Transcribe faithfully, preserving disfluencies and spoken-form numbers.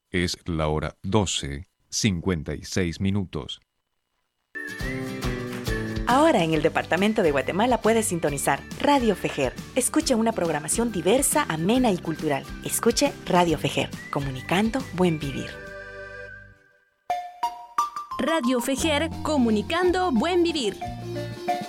Es la hora doce, cincuenta y seis minutos. Ahora en el departamento de Guatemala puedes sintonizar Radio Fejer. Escuche una programación diversa, amena y cultural. Escuche Radio Fejer, comunicando buen vivir. Radio Fejer, comunicando buen vivir.